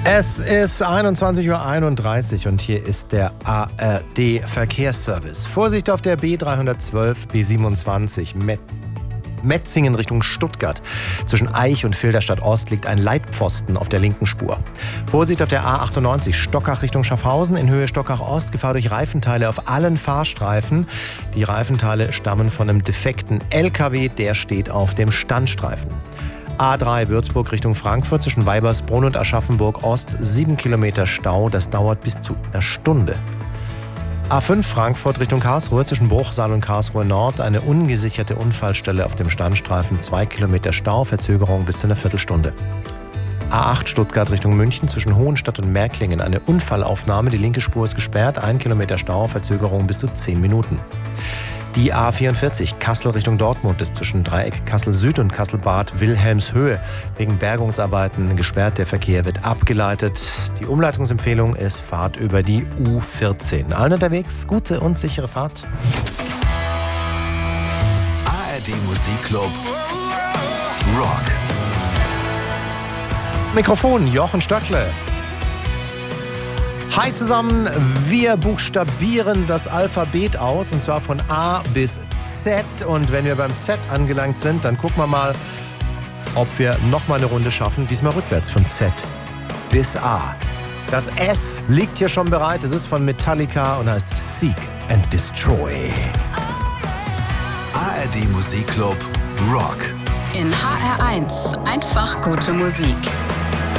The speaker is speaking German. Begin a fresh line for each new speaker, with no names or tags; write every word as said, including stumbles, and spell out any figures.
Es ist einundzwanzig Uhr einunddreißig und hier ist der A R D-Verkehrsservice. Vorsicht auf der B dreihundertzwölf, B siebenundzwanzig, Met Metzingen Richtung Stuttgart. Zwischen Eich und Filderstadt Ost liegt ein Leitpfosten auf der linken Spur. Vorsicht auf der A achtundneunzig, Stockach Richtung Schaffhausen, in Höhe Stockach Ost, Gefahr durch Reifenteile auf allen Fahrstreifen. Die Reifenteile stammen von einem defekten L K W, der steht auf dem Standstreifen. A drei Würzburg Richtung Frankfurt zwischen Weibersbrunn und Aschaffenburg Ost, sieben Kilometer Stau, das dauert bis zu einer Stunde. A fünf Frankfurt Richtung Karlsruhe zwischen Bruchsal und Karlsruhe Nord, eine ungesicherte Unfallstelle auf dem Standstreifen, zwei Kilometer Stau, Verzögerung bis zu einer Viertelstunde. A acht Stuttgart Richtung München zwischen Hohenstadt und Märklingen, eine Unfallaufnahme, die linke Spur ist gesperrt, ein Kilometer Stau, Verzögerung bis zu zehn Minuten. Die A vierundvierzig Kassel Richtung Dortmund ist zwischen Dreieck Kassel Süd und Kassel-Bad Wilhelmshöhe wegen Bergungsarbeiten gesperrt. Der Verkehr wird abgeleitet. Die Umleitungsempfehlung ist Fahrt über die U vierzehn. Allen unterwegs, gute und sichere Fahrt.
A R D Musikclub Rock.
Mikrofon Jochen Stöckle. Hi zusammen, wir buchstabieren das Alphabet aus und zwar von A bis Z und wenn wir beim Z angelangt sind, dann gucken wir mal, ob wir nochmal eine Runde schaffen, diesmal rückwärts von Z bis A. Das S liegt hier schon bereit, es ist von Metallica und heißt Seek and Destroy.
A R D Musikclub Rock.
In H R eins einfach gute Musik.